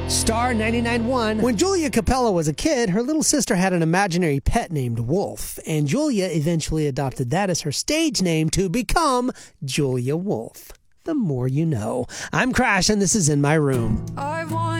Star 99.1. When Julia Capella was a kid, her little sister had an imaginary pet named Wolf, and Julia eventually adopted that as her stage name to become Julia Wolf. The more you know. I'm Crash, and this is In My Room.